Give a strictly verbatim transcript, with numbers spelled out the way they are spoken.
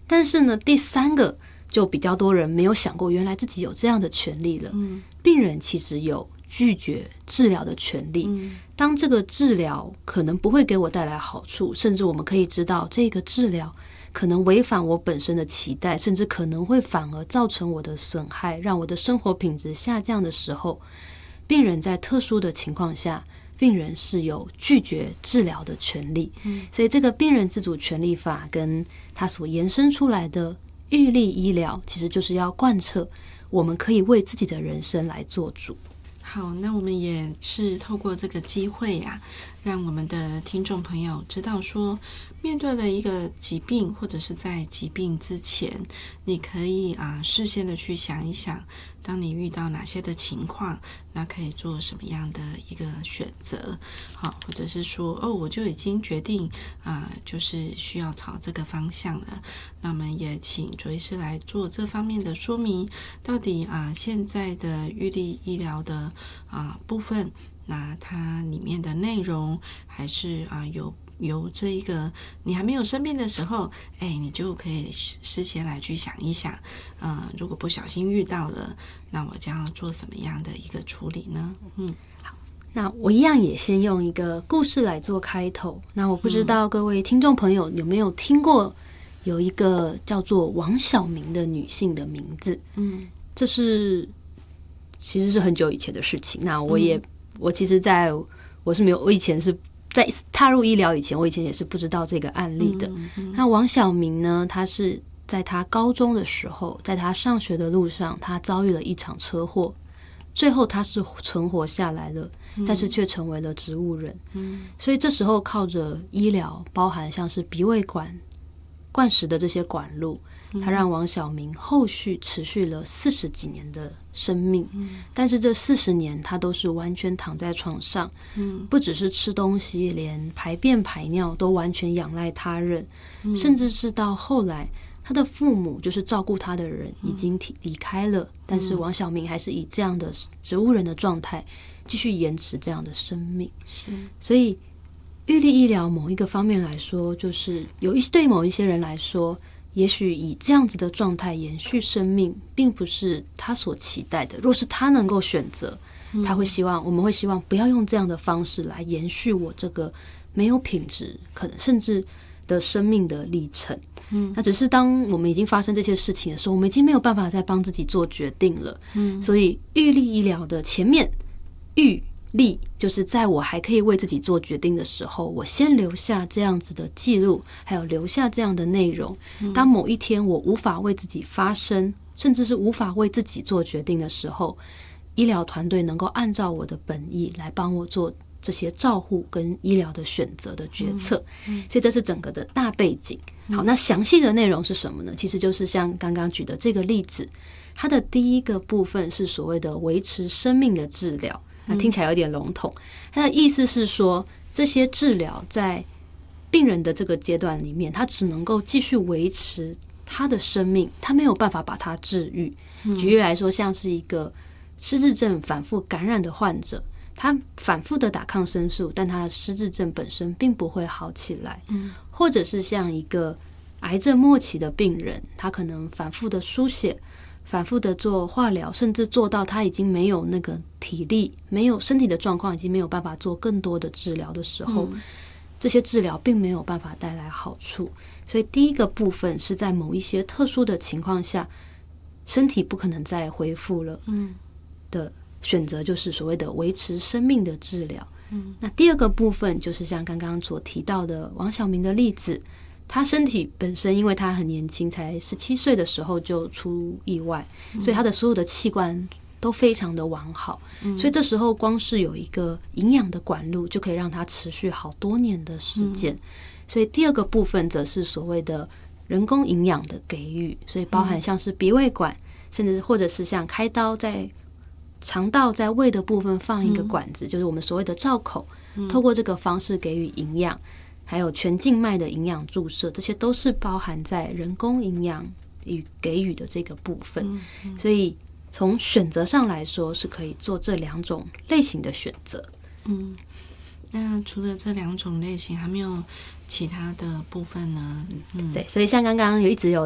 但是呢，第三个就比较多人没有想过，原来自己有这样的权利了。嗯，病人其实有拒绝治疗的权利。嗯，当这个治疗可能不会给我带来好处，甚至我们可以知道这个治疗可能违反我本身的期待，甚至可能会反而造成我的损害，让我的生活品质下降的时候，病人在特殊的情况下，病人是有拒绝治疗的权利。嗯，所以这个病人自主权利法跟它所延伸出来的预立医疗，其实就是要贯彻我们可以为自己的人生来做主。 好，那我们也是透过这个机会啊，让我们的听众朋友知道说，面对了一个疾病或者是在疾病之前，你可以啊事先的去想一想，当你遇到哪些的情况，那可以做什么样的一个选择，好，或者是说哦，我就已经决定啊，就是需要朝这个方向了。那我们也请卓医师来做这方面的说明，到底啊现在的预立医疗的啊部分，那它里面的内容还是啊有。由这一个你还没有生病的时候，哎，你就可以事先来去想一想，呃，如果不小心遇到了，那我将要做什么样的一个处理呢？嗯， 好，那我一样也先用一个故事来做开头。那我不知道各位听众朋友有没有听过有一个叫做王晓明的女性的名字？嗯，这是其实是很久以前的事情。那我也、嗯、我其实在我是没有，我以前是。在踏入医疗以前，我以前也是不知道这个案例的。嗯嗯、那王晓明呢，他是在他高中的时候，在他上学的路上，他遭遇了一场车祸，最后他是存活下来了，嗯、但是却成为了植物人。嗯、所以这时候靠着医疗，包含像是鼻胃管、灌食的这些管路，他让王晓明后续持续了四十几年的生命，嗯、但是这四十年他都是完全躺在床上，嗯、不只是吃东西，连排便排尿都完全仰赖他人，嗯、甚至是到后来他的父母就是照顾他的人已经离开了，嗯、但是王晓明还是以这样的植物人的状态继续延迟这样的生命。是，所以预立医疗某一个方面来说，就是有一对某一些人来说，也许以这样子的状态延续生命并不是他所期待的。若是他能够选择，他会希望，我们会希望不要用这样的方式来延续我这个没有品质可能甚至的生命的历程。嗯，那只是当我们已经发生这些事情的时候，我们已经没有办法再帮自己做决定了。嗯，所以预立医疗的前面预立就是在我还可以为自己做决定的时候，我先留下这样子的记录，还有留下这样的内容。当某一天我无法为自己发声，甚至是无法为自己做决定的时候，医疗团队能够按照我的本意来帮我做这些照护跟医疗的选择的决策。所以这是整个的大背景。好，那详细的内容是什么呢？其实就是像刚刚举的这个例子，它的第一个部分是所谓的维持生命的治疗。那听起来有点笼统，它的意思是说，这些治疗在病人的这个阶段里面，他只能够继续维持他的生命，他没有办法把它治愈。举例来说，像是一个失智症反复感染的患者，他反复的打抗生素，但他的失智症本身并不会好起来。或者是像一个癌症末期的病人，他可能反复的输血，反复的做化疗，甚至做到他已经没有那个体力，没有身体的状况，已经没有办法做更多的治疗的时候，嗯、这些治疗并没有办法带来好处。所以第一个部分是在某一些特殊的情况下，身体不可能再恢复了的选择，就是所谓的维持生命的治疗。嗯、那第二个部分就是像刚刚所提到的王晓明的例子，他身体本身因为他很年轻，才十七岁的时候就出意外，所以他的所有的器官都非常的完好，嗯、所以这时候光是有一个营养的管路就可以让他持续好多年的时间。嗯、所以第二个部分则是所谓的人工营养的给予，所以包含像是鼻胃管，甚至或者是像开刀在肠道在胃的部分放一个管子，嗯、就是我们所谓的罩口，嗯、透过这个方式给予营养，还有全静脉的营养注射，这些都是包含在人工营养与给予的这个部分。嗯嗯、所以从选择上来说，是可以做这两种类型的选择。 嗯，那除了这两种类型，还没有其他的部分呢？嗯， 对，所以像刚刚有一直有